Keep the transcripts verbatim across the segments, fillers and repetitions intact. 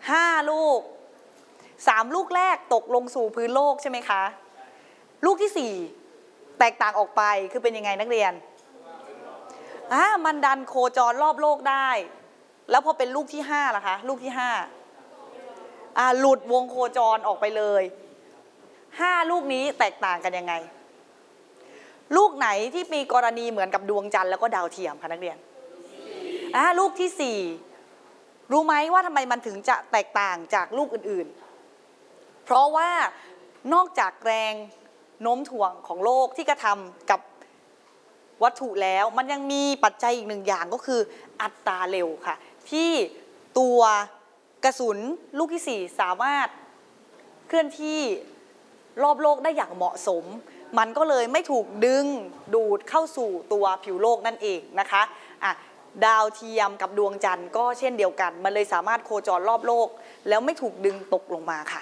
ห้าลูกสามลูกแรกตกลงสู่พื้นโลกใช่ไหมคะลูกที่สี่แตกต่างออกไปคือเป็นยังไงนักเรียนอ่ามันดันโคจรรอบโลกได้แล้วพอเป็นลูกที่ห้าล่ะคะลูกที่ห้าอ่าหลุดวงโคจรออกไปเลยห้าลูกนี้แตกต่างกันยังไงลูกไหนที่มีกรณีเหมือนกับดวงจันทร์แล้วก็ดาวเทียมคะนักเรียนอ่าลูกที่สี่รู้ไหมว่าทำไมมันถึงจะแตกต่างจากลูกอื่นๆเพราะว่านอกจากแรงโน้มถ่วงของโลกที่กระทำกับวัตถุแล้วมันยังมีปัจจัยอีกหนึ่งอย่างก็คืออัตราเร็วค่ะที่ตัวกระสุนลูกที่สี่สามารถเคลื่อนที่รอบโลกได้อย่างเหมาะสมมันก็เลยไม่ถูกดึงดูดเข้าสู่ตัวผิวโลกนั่นเองนะคะอ่ะดาวเทียมกับดวงจันทร์ก็เช่นเดียวกันมันเลยสามารถโคจรรอบโลกแล้วไม่ถูกดึงตกลงมาค่ะ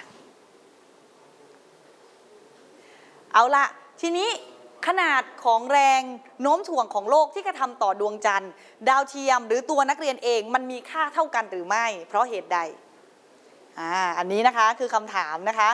เอาละทีนี้ขนาดของแรงโน้มถ่วงของโลกที่กระทำต่อดวงจันทร์ดาวเทียมหรือตัวนักเรียนเองมันมีค่าเท่ากันหรือไม่เพราะเหตุใดอ่าอันนี้นะคะคือคำถามนะคะ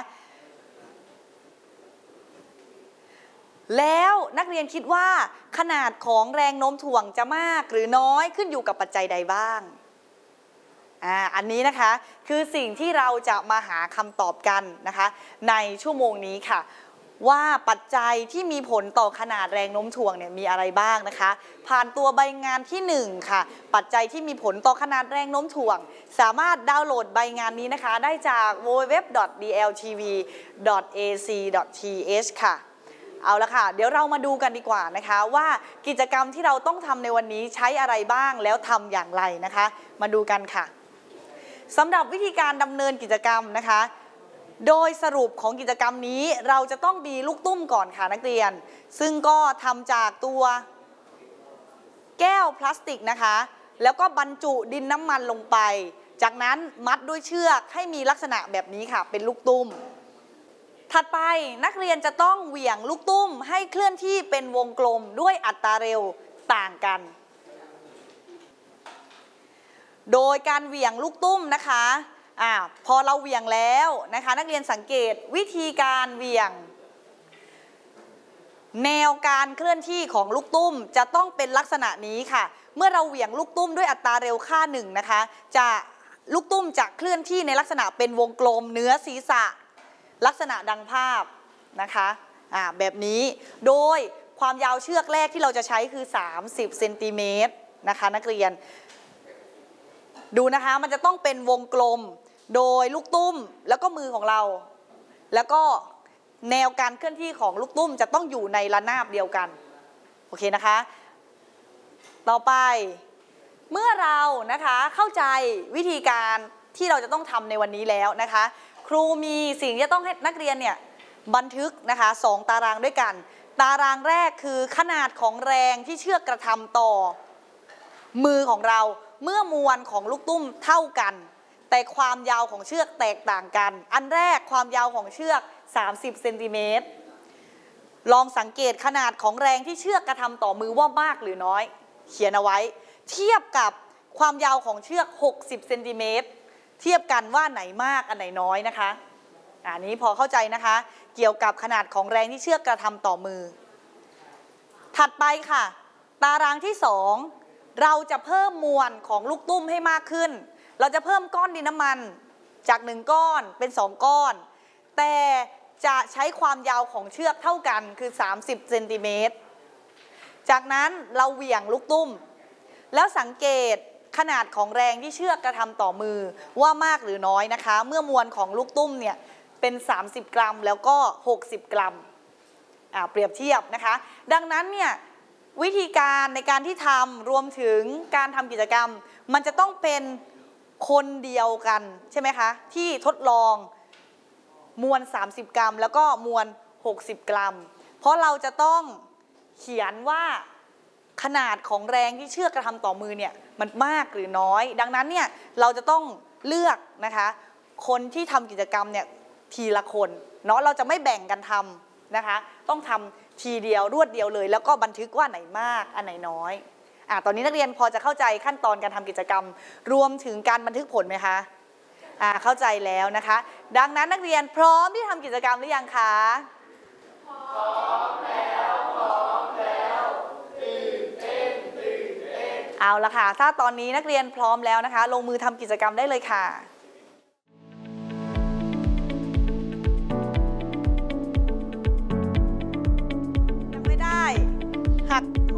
แล้วนักเรียนคิดว่าขนาดของแรงโน้มถ่วงจะมากหรือน้อยขึ้นอยู่กับปัจจัยใดบ้างอ่าอันนี้นะคะคือสิ่งที่เราจะมาหาคำตอบกันนะคะในชั่วโมงนี้ค่ะว่าปัจจัยที่มีผลต่อขนาดแรงโน้มถ่วงเนี่ยมีอะไรบ้างนะคะผ่านตัวใบงานที่หนึ่งค่ะปัจจัยที่มีผลต่อขนาดแรงโน้มถ่วงสามารถดาวน์โหลดใบงานนี้นะคะได้จาก ดับเบิลยู ดับเบิลยู ดับเบิลยู ดอท ดี แอล ที วี ดอท เอ ซี ดอท ที เอช ค่ะเอาละค่ะเดี๋ยวเรามาดูกันดีกว่านะคะว่ากิจกรรมที่เราต้องทำในวันนี้ใช้อะไรบ้างแล้วทำอย่างไรนะคะมาดูกันค่ะสำหรับวิธีการดำเนินกิจกรรมนะคะโดยสรุปของกิจกรรมนี้เราจะต้องมีลูกตุ้มก่อนค่ะนักเรียนซึ่งก็ทำจากตัวแก้วพลาสติกนะคะแล้วก็บรรจุดินน้ำมันลงไปจากนั้นมัดด้วยเชือกให้มีลักษณะแบบนี้ค่ะเป็นลูกตุ้มถัดไปนักเรียนจะต้องเหวี่ยงลูกตุ้มให้เคลื่อนที่เป็นวงกลมด้วยอัตราเร็วต่างกันโดยการเหวี่ยงลูกตุ้มนะคะอ่าพอเราเหวี่ยงแล้วนะคะนักเรียนสังเกตวิธีการเหวี่ยงแนวการเคลื่อนที่ของลูกตุ้มจะต้องเป็นลักษณะนี้ค่ะเมื่อเราเหวี่ยงลูกตุ้มด้วยอัตราเร็วค่าหนึ่งนะคะจะลูกตุ้มจะเคลื่อนที่ในลักษณะเป็นวงกลมเหนือศีรษะลักษณะดังภาพนะคะอ่าแบบนี้โดยความยาวเชือกแรกที่เราจะใช้คือสามสิบเซนติเมตรนะคะนักเรียนดูนะคะมันจะต้องเป็นวงกลมโดยลูกตุ้มแล้วก็มือของเราแล้วก็แนวการเคลื่อนที่ของลูกตุ้มจะต้องอยู่ในระนาบเดียวกันโอเคนะคะต่อไปเมื่อเรานะคะเข้าใจวิธีการที่เราจะต้องทำในวันนี้แล้วนะคะครูมีสิ่งที่ต้องให้นักเรียนเนี่ยบันทึกนะคะสองตารางด้วยกันตารางแรกคือขนาดของแรงที่เชือกกระทำต่อมือของเราเมื่อมวลของลูกตุ้มเท่ากันแต่ความยาวของเชือกแตกต่างกันอันแรกความยาวของเชือกสามสิบเซนติเมตรลองสังเกตขนาดของแรงที่เชือกกระทำต่อมือว่ามากหรือน้อยเขียนเอาไว้เทียบกับความยาวของเชือกหกสิบเซนติเมตรเทียบกันว่าไหนมากอันไหนน้อยนะคะอันนี้พอเข้าใจนะคะเกี่ยวกับขนาดของแรงที่เชือกกระทำต่อมือถัดไปค่ะตารางที่สองเราจะเพิ่มมวลของลูกตุ้มให้มากขึ้นเราจะเพิ่มก้อนดินน้ำมันจากหนึ่งก้อนเป็นสองก้อนแต่จะใช้ความยาวของเชือกเท่ากันคือสามสิบเซนติเมตรจากนั้นเราเหวี่ยงลูกตุ้มแล้วสังเกตขนาดของแรงที่เชือกกระทำต่อมือว่ามากหรือน้อยนะคะเมื่อมวลของลูกตุ้มเนี่ยเป็นสามสิบกรัมแล้วก็หกสิบกรัมอ่าเปรียบเทียบนะคะดังนั้นเนี่ยวิธีการในการที่ทำรวมถึงการทำกิจกรรมมันจะต้องเป็นคนเดียวกันใช่ไหมคะที่ทดลองมวลสามสิบกรัมแล้วก็มวลหกสิบกรัมเพราะเราจะต้องเขียนว่าขนาดของแรงที่เชือกกระทำต่อมือเนี่ยมันมากหรือน้อยดังนั้นเนี่ยเราจะต้องเลือกนะคะคนที่ทำกิจกรรมเนี่ยทีละคนเนาะเราจะไม่แบ่งกันทำนะคะต้องทำทีเดียวรวดเดียวเลยแล้วก็บันทึกว่าไหนมากอันไหนน้อยอ่ะตอนนี้นักเรียนพอจะเข้าใจขั้นตอนการทำกิจกรรมรวมถึงการบันทึกผลไหมคะอ่าเข้าใจแล้วนะคะ ดังนั้นนักเรียนพร้อมที่ทำกิจกรรมหรือยังคะพร้อมแล้วพร้อมแล้วตื่นเต้นตื่นเต้นเอาละค่ะถ้าตอนนี้นักเรียนพร้อมแล้วนะคะ ลงมือทำกิจกรรมได้เลยค่ะยังไม่ได้หัก